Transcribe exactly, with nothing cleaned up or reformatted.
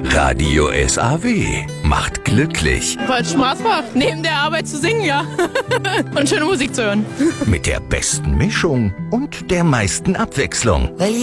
Radio S A W macht glücklich. Weil es Spaß macht, neben der Arbeit zu singen, ja. Und schöne Musik zu hören. Mit der besten Mischung und der meisten Abwechslung.